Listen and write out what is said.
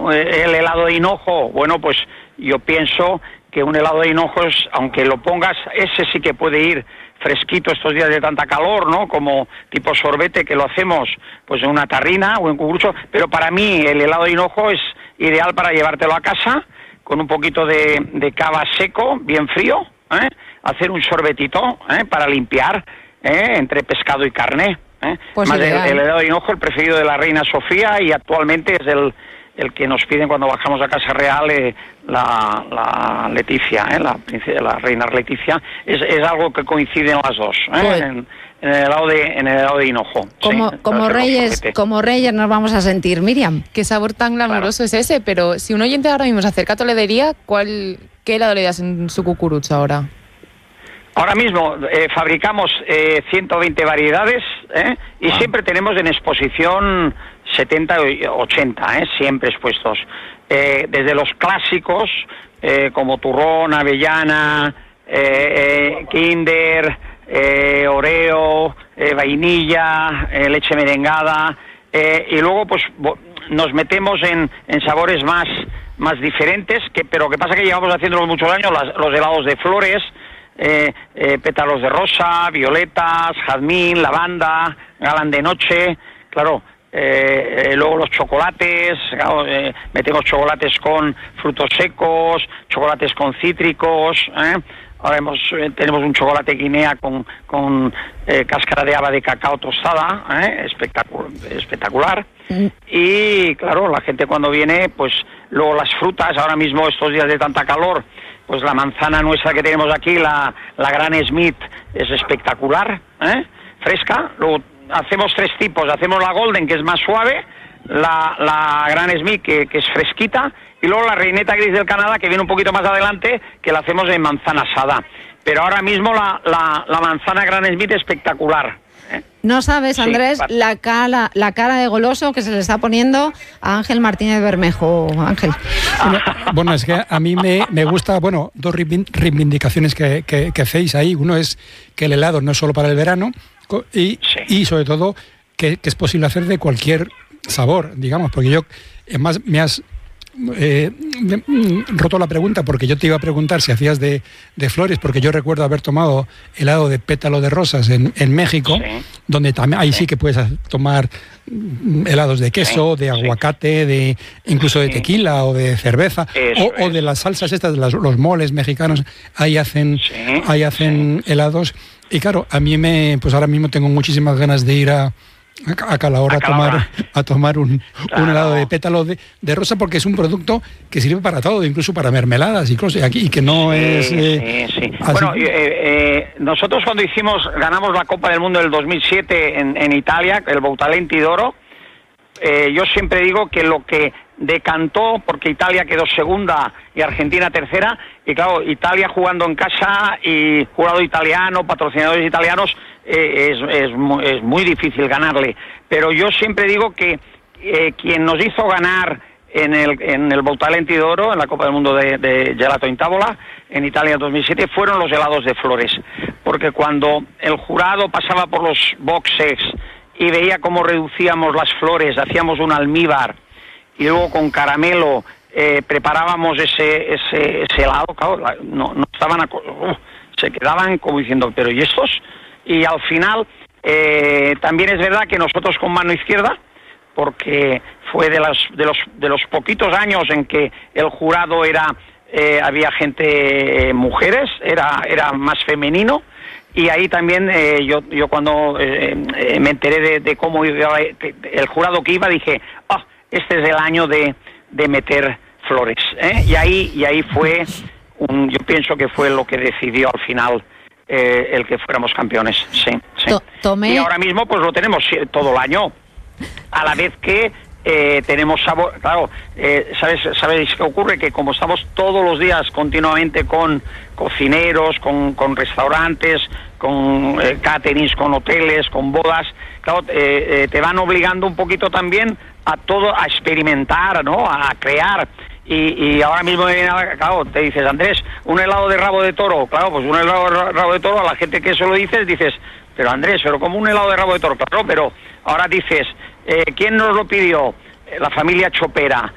el helado de hinojo, bueno, pues yo pienso que un helado de hinojo, aunque lo pongas, ese sí que puede ir fresquito estos días de tanta calor, ¿no? Como tipo sorbete, que lo hacemos pues en una tarrina o en cucurucho, pero para mí el helado de hinojo es ideal para llevártelo a casa con un poquito de cava seco, bien frío, hacer un sorbetito para limpiar entre pescado y carne. Pues más el helado de hinojo, el preferido de la reina Sofía, y actualmente es el que nos piden cuando bajamos a Casa Real, la Leticia, la reina Leticia. Es algo que coinciden las dos, en el helado de hinojo. Como reyes nos vamos a sentir, Miriam. ¿Qué sabor tan glamuroso es ese? Pero si un oyente ahora mismo se acerca a tu heladería, ¿qué helado le das en su cucurucho ahora? Ahora mismo fabricamos 120 variedades y siempre tenemos en exposición 70 o 80, siempre expuestos. Desde los clásicos como turrón, avellana, Kinder, Oreo, vainilla, leche merengada, y luego pues nos metemos en sabores más diferentes, pero que pasa que llevamos haciéndolo muchos años, los helados de flores, pétalos de rosa, violetas, jazmín, lavanda, galán de noche, claro. Luego los chocolates, claro, metemos chocolates con frutos secos, chocolates con cítricos, ahora tenemos un chocolate guinea con cáscara de haba de cacao tostada, espectacular. Y claro, la gente cuando viene, pues luego las frutas, ahora mismo estos días de tanta calor, pues la manzana nuestra que tenemos aquí, la Gran Smith, es espectacular, fresca. Luego hacemos 3 tipos, hacemos la Golden, que es más suave, la Gran Smith, que es fresquita, y luego la Reineta Gris del Canadá, que viene un poquito más adelante, que la hacemos en manzana asada. Pero ahora mismo la manzana Gran Smith es espectacular. No sabes, Andrés, sí, la cara de goloso que se le está poniendo a Ángel Martínez Bermejo. Ángel. Bueno, es que a mí me gusta, bueno, 2 reivindicaciones que hacéis ahí. Uno es que el helado no es solo para el verano y sobre todo que es posible hacer de cualquier sabor, digamos, porque yo, además, me has roto la pregunta, porque yo te iba a preguntar si hacías de flores, porque yo recuerdo haber tomado helado de pétalo de rosas en México, donde también ahí sí que puedes tomar helados de queso, de aguacate, incluso de tequila o de cerveza, o de las salsas estas, los moles mexicanos, ahí hacen helados. Y claro, a mí pues ahora mismo tengo muchísimas ganas de ir a Calahorra a tomar un helado de pétalo de rosa, porque es un producto que sirve para todo, incluso para mermeladas y cosas, y que no es... Bueno, nosotros cuando ganamos la Copa del Mundo del 2007 en Italia, el Boutalenti d'Oro, yo siempre digo que lo que decantó, porque Italia quedó segunda y Argentina tercera, y claro, Italia jugando en casa y jurado italiano, patrocinadores italianos, es muy difícil ganarle. Pero yo siempre digo que quien nos hizo ganar en el Boutalenti d'Oro, en la Copa del Mundo de Gelato in Tavola, en Italia en 2007, fueron los helados de flores. Porque cuando el jurado pasaba por los boxes y veía cómo reducíamos las flores, hacíamos un almíbar, y luego con caramelo preparábamos ese helado, claro, no estaban se quedaban como diciendo, pero ¿y estos? Y al final también es verdad que nosotros con mano izquierda, porque fue de los poquitos años en que el jurado había gente, mujeres, era más femenino, y ahí también yo cuando me enteré de cómo iba el jurado que iba, dije, este es el año de meter flores, y ahí fue yo pienso que fue lo que decidió al final el que fuéramos campeones. Sí. Y ahora mismo pues lo tenemos todo el año, a la vez que tenemos sabor. Claro, ¿sabéis qué ocurre? Que como estamos todos los días continuamente con cocineros, con restaurantes, con caterings, con hoteles, con bodas, claro, te van obligando un poquito también a experimentar, ¿no? A crear. Y ahora mismo, claro, te dices, Andrés, un helado de rabo de toro. Claro, pues un helado de rabo de toro, a la gente que eso lo dices, pero Andrés, pero como un helado de rabo de toro. Claro, pero ahora dices, ¿quién nos lo pidió? La familia Chopera.